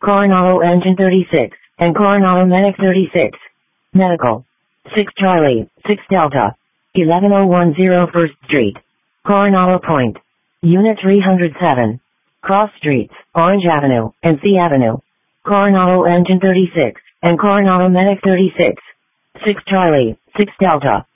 Coronado Engine 36, and Coronado Medic 36. Medical. 6 Charlie, 6 Delta. 11010 First Street. Coronado Point. Unit 307. Cross Streets, Orange Avenue, and C Avenue. Coronado Engine 36, and Coronado Medic 36. 6 Charlie, 6 Delta.